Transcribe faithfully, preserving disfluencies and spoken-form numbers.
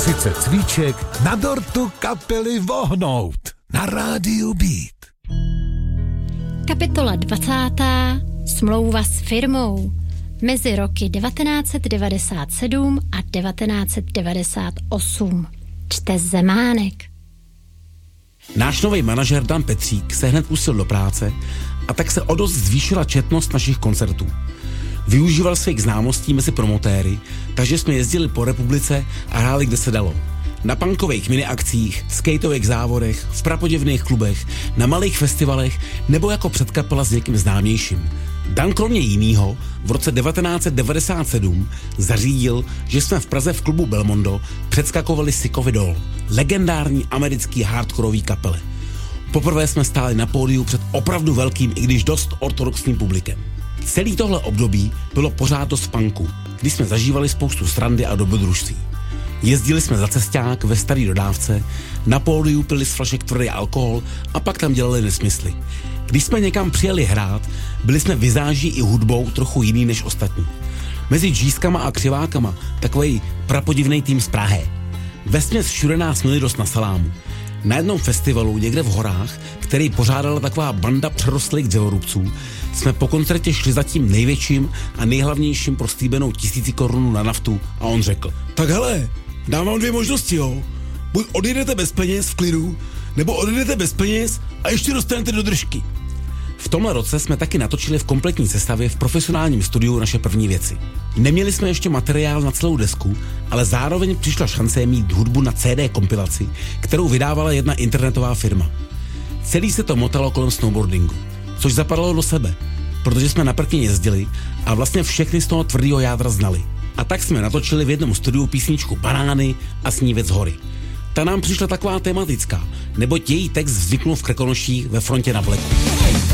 třicet svíček na dortu kapely Vohnout na rádiu Beat. Kapitola dvacátá. Smlouva s firmou. Mezi roky devatenáct set devadesát sedm a devatenáct set devadesát osm. Čte Zemánek. Náš nový manažer Dan Petřík se hned pustil do práce a tak se o dost zvýšila četnost našich koncertů. Využíval svých známostí mezi promotéry, takže jsme jezdili po republice a hráli kde se dalo. Na punkových miniakcích, skateových závodech, v prapoděvných klubech, na malých festivalech nebo jako předkapela s někým známějším. Dan kromě jinýho v roce devatenáct set devadesát sedm zařídil, že jsme v Praze v klubu Belmondo předskakovali Sicko Doll, legendární americký hardkorový kapele. Poprvé jsme stáli na pódiu před opravdu velkým, i když dost ortodoxním publikem. Celý tohle období bylo pořád dost punku, kdy jsme zažívali spoustu srandy a dobrodružství. Jezdili jsme za cesťák ve starý dodávce, na pódiu pili z flašek tvrdý alkohol a pak tam dělali nesmysly. Když jsme někam přijeli hrát, byli jsme vizáží i hudbou trochu jiný než ostatní. Mezi džískama a křivákama takovej prapodivnej tým z Prahy. Vesměs všude nás měli dost na salámu. Na jednom festivalu někde v horách, který pořádala taková banda přerostlých dřevorubců, jsme po koncertě šli za tím největším a nejhlavnějším pro slíbenou tisíci korun na naftu a on řekl: tak hele, dám vám dvě možnosti, jo. Buď odjedete bez peněz v klidu, nebo odjedete bez peněz a ještě dostanete do držky. V tomhle roce jsme taky natočili v kompletní sestavě v profesionálním studiu naše první věci. Neměli jsme ještě materiál na celou desku, ale zároveň přišla šance mít hudbu na C D kompilaci, kterou vydávala jedna internetová firma. Celý se to motalo kolem snowboardingu, což zapadalo do sebe, protože jsme na prky jezdili a vlastně všechny z toho tvrdého jádra znali. A tak jsme natočili v jednom studiu písničku Banány a Snívec z hory. Ta nám přišla taková tematická, neboť její text vzniknul v Krkonoších ve frontě na vleku.